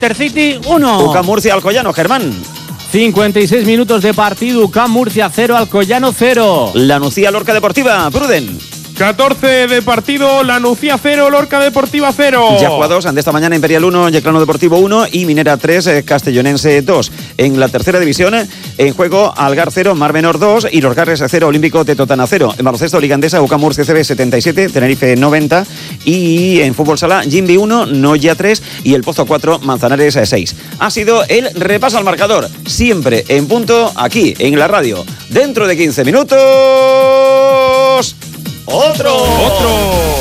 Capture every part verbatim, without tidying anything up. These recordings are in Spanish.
Intercity uno. U C A M Murcia Alcoyano, Germán. cincuenta y seis minutos de partido. U C A M Murcia cero, Alcoyano cero. La Nucía Lorca Deportiva, Pruden. catorce de partido, La Nucía cero, Lorca Deportiva cero. Ya jugados ante esta mañana Imperial uno, Yeclano Deportivo uno y Minera tres, Castellonense dos. En la tercera división, en juego Algar cero, Mar Menor dos y Los Garres cero, Olímpico Tetotana cero. En baloncesto Liga Endesa, U C A M Murcia C B setenta y siete, Tenerife noventa y en fútbol sala Jimbi uno, Noya tres y El Pozo cuatro, Manzanares seis. Ha sido el repaso al marcador, siempre en punto aquí en la radio. Dentro de quince minutos... ¡Otro! ¡Otro!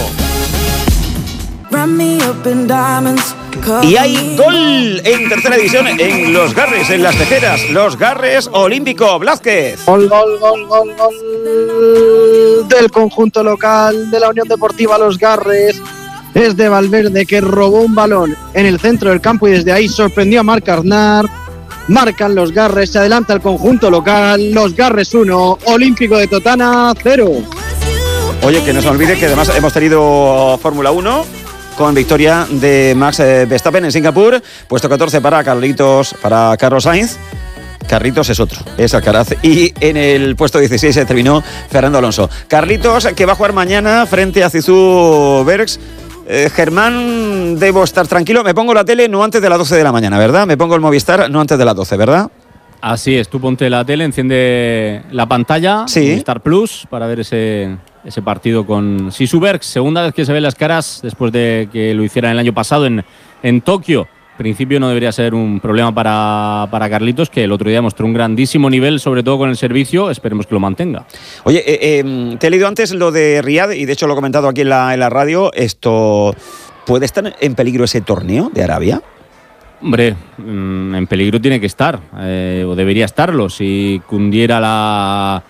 Y hay gol en tercera división en Los Garres, en Las Tejeras. Los Garres, Olímpico, Blázquez. Gol, gol, gol, gol, gol del conjunto local de la Unión Deportiva Los Garres. Es de Valverde, que robó un balón en el centro del campo y desde ahí sorprendió a Marc Arnard. Marcan Los Garres, se adelanta el conjunto local. Los Garres uno, Olímpico de Totana cero. Oye, que no se olvide que además hemos tenido Fórmula uno con victoria de Max Verstappen en Singapur, puesto catorce para Carlitos, para Carlos Sainz. Carlitos es otro, es Alcaraz. Y en el puesto dieciséis se terminó Fernando Alonso. Carlitos, que va a jugar mañana frente a Zizou Bergs. Eh, Germán, debo estar tranquilo. Me pongo la tele no antes de las doce de la mañana, ¿verdad? Me pongo el Movistar no antes de las doce, ¿verdad? Así es, tú ponte la tele, enciende la pantalla, sí. Movistar Plus, para ver ese, ese partido con Zizou Bergs. Segunda vez que se ven las caras después de que lo hicieran el año pasado en, en Tokio. En principio no debería ser un problema para, para Carlitos, que el otro día mostró un grandísimo nivel, sobre todo con el servicio. Esperemos que lo mantenga. Oye, eh, eh, te he leído antes lo de Riad y de hecho lo he comentado aquí en la, en la radio. Esto, ¿puede estar en peligro ese torneo de Arabia? Hombre, en peligro tiene que estar, eh, o debería estarlo, si cundiera la,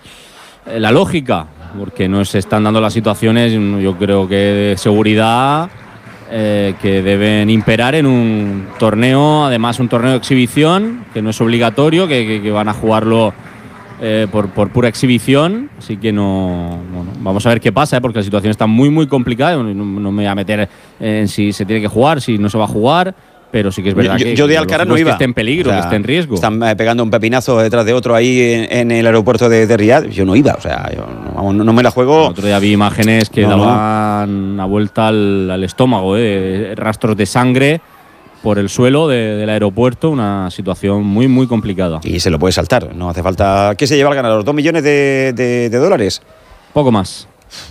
la lógica, porque no se están dando las situaciones, yo creo que de seguridad, eh, que deben imperar en un torneo, además un torneo de exhibición, que no es obligatorio, que, que, que van a jugarlo eh, por, por pura exhibición, así que no, bueno, vamos a ver qué pasa, eh, porque la situación está muy, muy complicada, no, no me voy a meter en si se tiene que jugar, si no se va a jugar. Pero sí que es verdad yo, que, yo de Alcaraz no iba. Que esté en peligro, o sea, que esté en riesgo. Están pegando un pepinazo detrás de otro ahí en, en el aeropuerto de, de Riad. Yo no iba, o sea, yo no, no, no me la juego. El otro día vi imágenes que no, daban una vuelta al, al estómago, eh, rastros de sangre por el suelo de, del aeropuerto, una situación muy, muy complicada. Y se lo puede saltar, no hace falta. ¿Qué se lleva el ganador? ¿Dos millones de, de, de dólares? Poco más.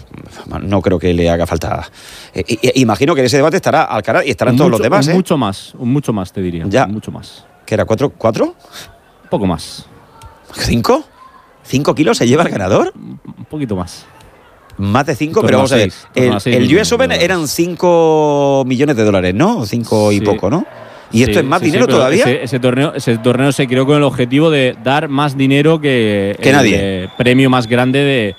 No creo que le haga falta. Eh, eh, imagino que en ese debate estará Alcaraz y estarán un todos mucho, los demás. Un ¿eh? mucho más, un mucho más te diría. Ya. Un mucho más. ¿Qué era? ¿Cuatro? ¿Cuatro? Poco más. ¿Cinco? ¿Cinco kilos se lleva el ganador? Un poquito más. Más de cinco, pero vamos a ver. El, el U S Open eran cinco millones de dólares, ¿no? Cinco y sí. poco, ¿no? ¿Y sí, esto es más sí, dinero sí, todavía? Ese, ese, torneo, ese torneo se creó con el objetivo de dar más dinero que, que el nadie. Eh, premio más grande de,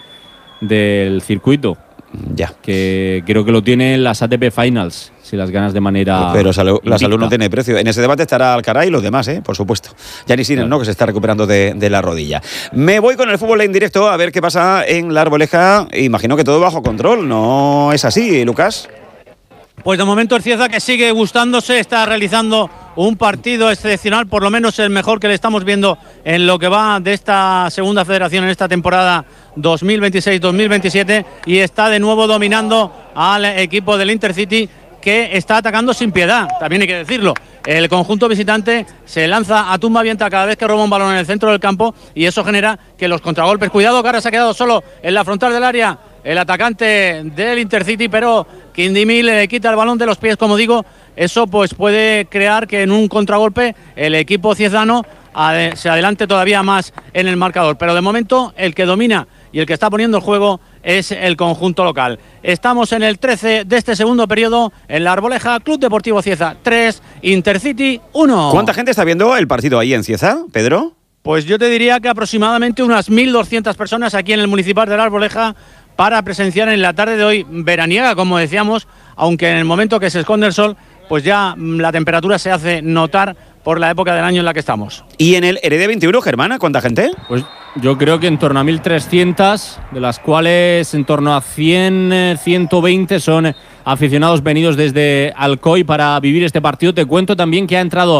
del circuito. Ya. Que creo que lo tienen las A T P Finals, si las ganas de manera. Pero salud, la salud no invicta. tiene precio. En ese debate estará Alcaraz y los demás, ¿eh? Por supuesto. Giannis Sinner, ¿no? Que se está recuperando de, de la rodilla. Me voy con el fútbol en directo a ver qué pasa en la Arboleja. Imagino que todo bajo control. ¿No es así, Lucas? Pues de momento el Cieza, que sigue gustándose, está realizando un partido excepcional, por lo menos el mejor que le estamos viendo en lo que va de esta segunda federación en esta temporada dos mil veintiséis dos mil veintisiete, y está de nuevo dominando al equipo del Intercity, que está atacando sin piedad, también hay que decirlo. El conjunto visitante se lanza a tumba abierta cada vez que roba un balón en el centro del campo, y eso genera que los contragolpes, cuidado que ahora se ha quedado solo en la frontal del área el atacante del Intercity, pero Quindimil le quita el balón de los pies, como digo. Eso pues puede crear que en un contragolpe el equipo ciezano se adelante todavía más en el marcador, pero de momento el que domina y el que está poniendo el juego es el conjunto local. Estamos en el trece de este segundo periodo en la Arboleja. Club Deportivo Cieza tres, Intercity uno. ¿Cuánta gente está viendo el partido ahí en Cieza, Pedro? Pues yo te diría que aproximadamente unas mil doscientas personas aquí en el municipal de la Arboleja, para presenciar en la tarde de hoy veraniega, como decíamos, aunque en el momento que se esconde el sol, pues ya la temperatura se hace notar por la época del año en la que estamos. ¿Y en el Heredia veintiuno, Germana, cuánta gente? Pues yo creo que en torno a mil trescientas, de las cuales en torno a cien, ciento veinte son aficionados venidos desde Alcoy para vivir este partido. Te cuento también que ha entrado